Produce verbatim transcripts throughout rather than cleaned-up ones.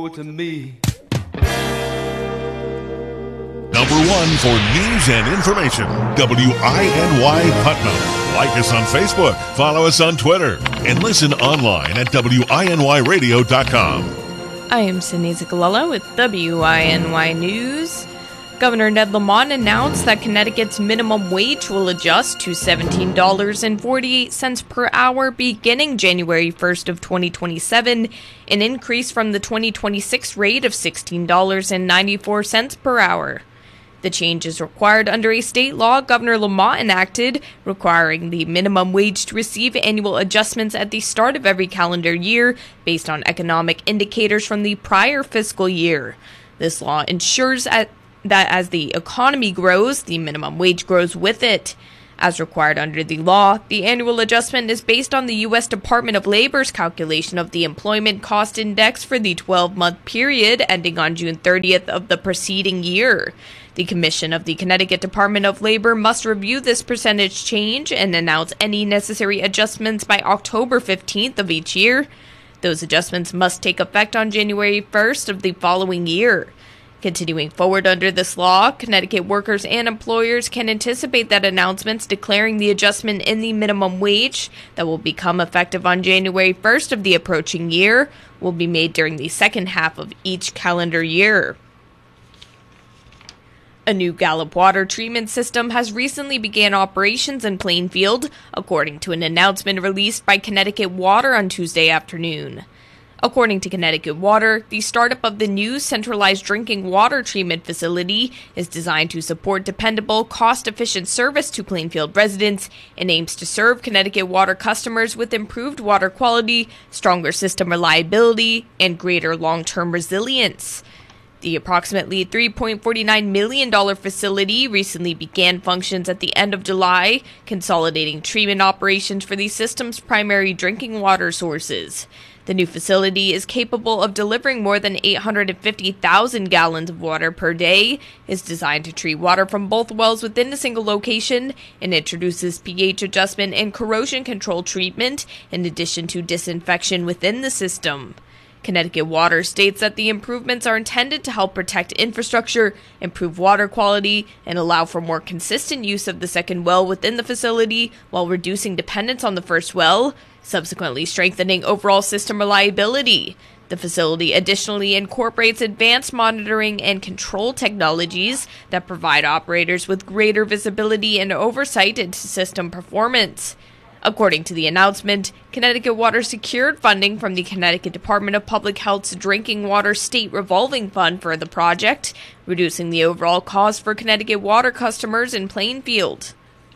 over to me. Number one for news and information, W I N Y Putnam. Like us on Facebook, follow us on Twitter, and listen online at W I N Y radio dot com. I am Sydney Zicalella with W I N Y News. Governor Ned Lamont announced that Connecticut's minimum wage will adjust to seventeen dollars and forty-eight cents per hour beginning January first of twenty twenty-seven, an increase from the twenty twenty-six rate of sixteen dollars and ninety-four cents per hour. The change is required under a state law Governor Lamont enacted, requiring the minimum wage to receive annual adjustments at the start of every calendar year based on economic indicators from the prior fiscal year. This law ensures at, that as the economy grows, the minimum wage grows with it. As required under the law, the annual adjustment is based on the U S Department of Labor's calculation of the Employment Cost Index for the twelve-month period ending on June thirtieth of the preceding year. The Commission of the Connecticut Department of Labor must review this percentage change and announce any necessary adjustments by October fifteenth of each year. Those adjustments must take effect on January first of the following year. Continuing forward under this law, Connecticut workers and employers can anticipate that announcements declaring the adjustment in the minimum wage that will become effective on January first of the approaching year will be made during the second half of each calendar year. A new Gallup water treatment system has recently began operations in Plainfield, according to an announcement released by Connecticut Water on Tuesday afternoon. According to Connecticut Water, the startup of the new centralized drinking water treatment facility is designed to support dependable, cost-efficient service to Plainfield residents and aims to serve Connecticut Water customers with improved water quality, stronger system reliability, and greater long-term resilience. The approximately three point four nine million dollars facility recently began functions at the end of July, consolidating treatment operations for the system's primary drinking water sources. The new facility is capable of delivering more than eight hundred fifty thousand gallons of water per day, is designed to treat water from both wells within a single location, and introduces pH adjustment and corrosion control treatment, in addition to disinfection within the system. Connecticut Water states that the improvements are intended to help protect infrastructure, improve water quality, and allow for more consistent use of the second well within the facility while reducing dependence on the first well, subsequently strengthening overall system reliability. The facility additionally incorporates advanced monitoring and control technologies that provide operators with greater visibility and oversight into system performance. According to the announcement, Connecticut Water secured funding from the Connecticut Department of Public Health's Drinking Water State Revolving Fund for the project, reducing the overall cost for Connecticut Water customers in Plainfield.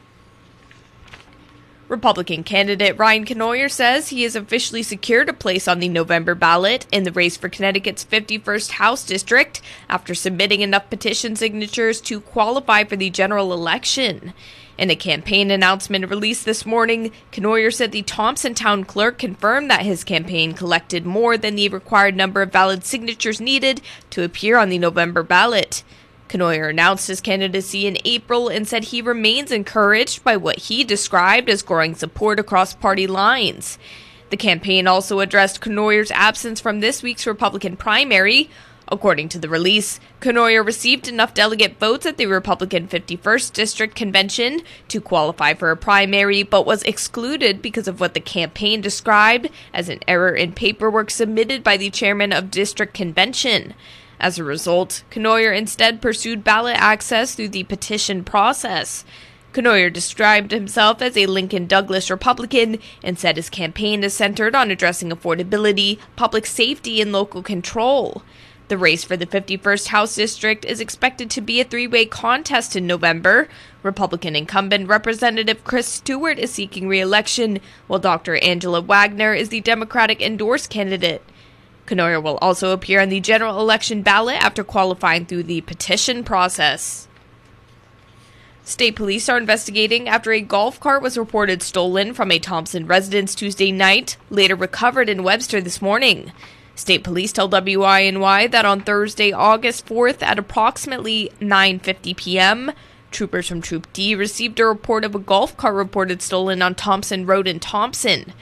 Republican candidate Ryan Knoyer says he has officially secured a place on the November ballot in the race for Connecticut's fifty-first House District after submitting enough petition signatures to qualify for the general election. In a campaign announcement released this morning, Knoyer said the Thompson Town Clerk confirmed that his campaign collected more than the required number of valid signatures needed to appear on the November ballot. Knoyer announced his candidacy in April and said he remains encouraged by what he described as growing support across party lines. The campaign also addressed Knoyer's absence from this week's Republican primary. According to the release, Knoyer received enough delegate votes at the Republican fifty-first District Convention to qualify for a primary, but was excluded because of what the campaign described as an error in paperwork submitted by the chairman of District Convention. As a result, Knoyer instead pursued ballot access through the petition process. Knoyer described himself as a Lincoln Douglas Republican and said his campaign is centered on addressing affordability, public safety, and local control. The race for the fifty-first House District is expected to be a three-way contest in November. Republican incumbent Representative Chris Stewart is seeking re-election, while Doctor Angela Wagner is the Democratic-endorsed candidate. Knoyer will also appear on the general election ballot after qualifying through the petition process. State police are investigating after a golf cart was reported stolen from a Thompson residence Tuesday night, later recovered in Webster this morning. State police tell W I N Y that on Thursday, August fourth at approximately nine fifty p.m., troopers from Troop D received a report of a golf cart reported stolen on Thompson Road in Thompson.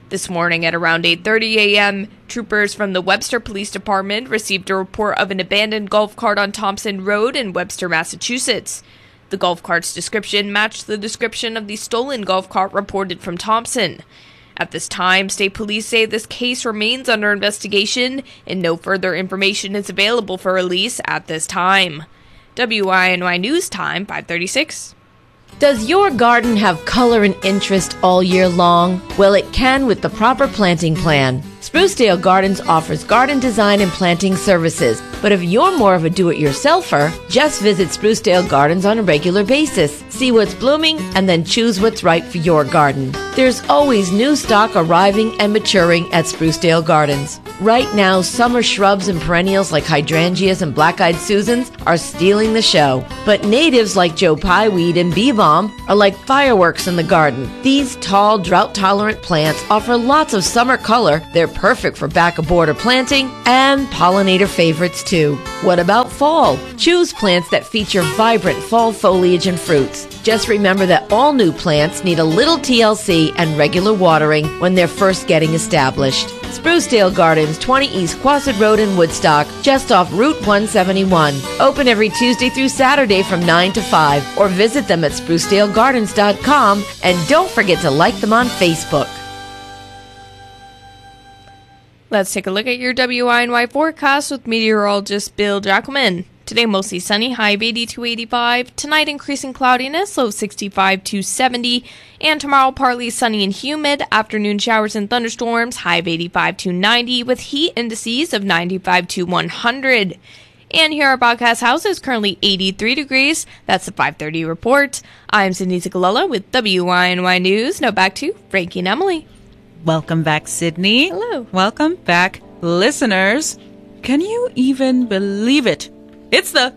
This morning at around eight thirty a.m., troopers from the Webster Police Department received a report of an abandoned golf cart on Thompson Road in Webster, Massachusetts. The golf cart's description matched the description of the stolen golf cart reported from Thompson. At this time, state police say this case remains under investigation and no further information is available for release at this time. W I N Y News Time, five thirty-six. Does your garden have color and interest all year long? Well, it can with the proper planting plan. Sprucedale Gardens offers garden design and planting services. But if you're more of a do-it-yourselfer, just visit Sprucedale Gardens on a regular basis. See what's blooming and then choose what's right for your garden. There's always new stock arriving and maturing at Sprucedale Gardens. Right now, summer shrubs and perennials like hydrangeas and black-eyed Susans are stealing the show. But natives like Joe Pye weed and bee balm are like fireworks in the garden. These tall, drought-tolerant plants offer lots of summer color. They're perfect for back-of-border planting and pollinator favorites too. What about fall? Choose plants that feature vibrant fall foliage and fruits. Just remember that all new plants need a little T L C and regular watering when they're first getting established. Sprucedale Gardens, twenty East Quasit Road in Woodstock, just off Route one seventy-one. Open every Tuesday through Saturday from nine to five, or visit them at sprucedale gardens dot com, and don't forget to like them on Facebook. Let's take a look at your W I N Y forecast with meteorologist Bill Jackelman. Today, mostly sunny, high of eighty-two, eighty-five. Tonight, increasing cloudiness, low of sixty-five to seventy. And tomorrow, partly sunny and humid. Afternoon showers and thunderstorms, high of eighty-five to ninety, with heat indices of ninety-five to one hundred. And here at Broadcast House is currently eighty-three degrees. That's the five thirty report. I'm Sydney Zigalella with W I N Y News. Now back to Frankie and Emily. Welcome back, Sydney. Hello. Welcome back, listeners. Can you even believe it? It's the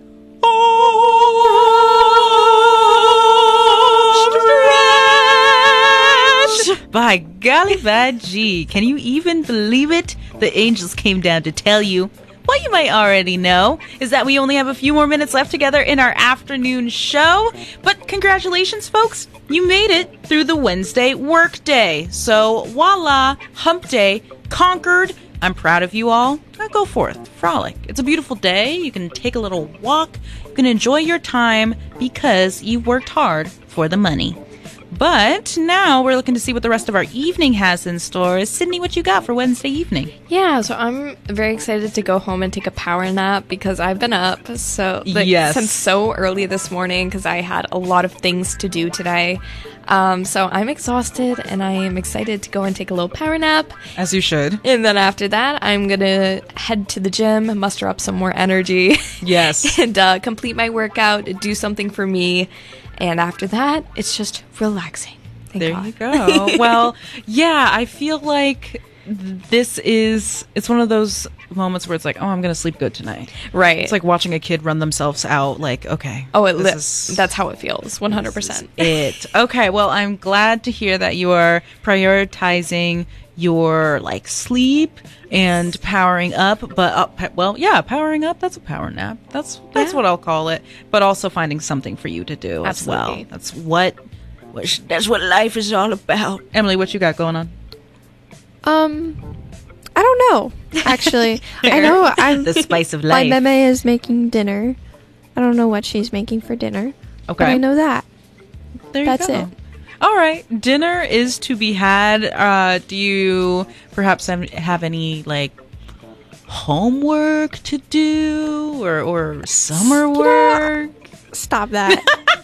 Stretch! By golly, by gee. Can you even believe it? The angels came down to tell you. What you might already know is that we only have a few more minutes left together in our afternoon show. But congratulations, folks. You made it through the Wednesday workday. So voila, hump day conquered. I'm proud of you all. Now go forth, frolic. It's a beautiful day. You can take a little walk. You can enjoy your time because you worked hard for the money. But now we're looking to see what the rest of our evening has in store. Sydney, what you got for Wednesday evening? Yeah, so I'm very excited to go home and take a power nap because I've been up so like, yes. since so early this morning because I had a lot of things to do today. Um, so I'm exhausted and I am excited to go and take a little power nap. As you should. And then after that, I'm going to head to the gym, muster up some more energy. Yes. and uh, complete my workout, do something for me. And after that, it's just relaxing. Thank there God. you go. Well, yeah, I feel like this is, it's one of those moments where it's like, oh, I'm going to sleep good tonight. Right. It's like watching a kid run themselves out. Like, okay. Oh, it this li- is, that's how it feels. one hundred percent. It. Okay. Well, I'm glad to hear that you are prioritizing your like sleep and powering up, but uh, pa- well, yeah, powering up, that's a power nap. That's that's Yeah. what I'll call it. But also finding something for you to do Absolutely. as well. That's what, what sh- that's what life is all about. Emily, what you got going on? Um, I don't know. Actually, I know I'm The spice of my life. meme is making dinner. I don't know what she's making for dinner. But Okay. I know that. There That's you go. it. All right. Dinner is to be had. Uh, do you perhaps have, have any like homework to do or, or summer work? Stop that.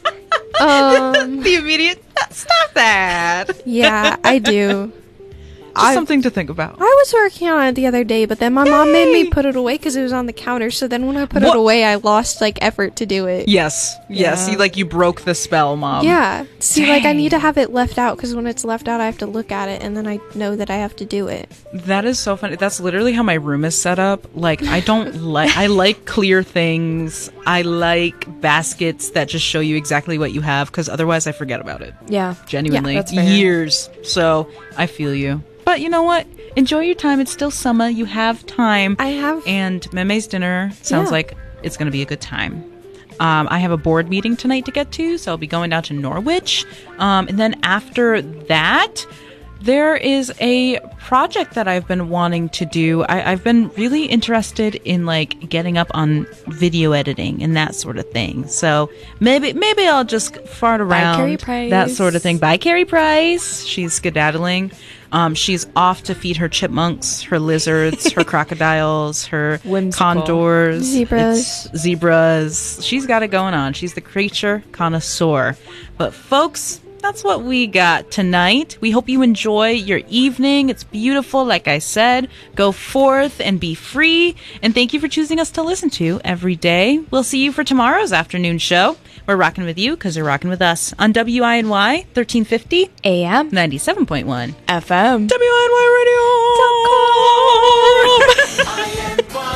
um, The immediate stop that. yeah, I do. Just I- something to think about. I was working on it the other day, but then my mom made Yay! me put it away because it was on the counter. So then when I put What? it away, I lost like effort to do it. Yes. Yes. Yeah. You, like you broke the spell, Mom. Yeah. See, like I dang. need to have it left out because when it's left out, I have to look at it and then I know that I have to do it. That is so funny. That's literally how my room is set up. Like I don't like I like clear things. I like baskets that just show you exactly what you have because otherwise I forget about it. Yeah. Genuinely. Yeah, that's fair. Years. So I feel you. But you know what? Enjoy your time. It's still summer. You have time. I have. And Meme's dinner sounds Yeah. like it's going to be a good time. Um, I have a board meeting tonight to get to, so I'll be going down to Norwich. Um, and then after that, there is a project that I've been wanting to do. I, I've been really interested in like getting up on video editing and that sort of thing. So maybe maybe I'll just fart around Carrie Price. that sort of thing. Bye, Carrie Price. She's skedaddling. Um, she's off to feed her chipmunks, her lizards, her crocodiles, her Whimsical. condors, Zebras. It's zebras. She's got it going on. She's the creature connoisseur. But folks, that's what we got tonight. We hope you enjoy your evening. It's beautiful, like I said. Go forth and be free. And thank you for choosing us to listen to every day. We'll see you for tomorrow's afternoon show. We're rocking with you because you're rocking with us on W I N Y thirteen fifty A M ninety-seven point one F M W I N Y radio dot com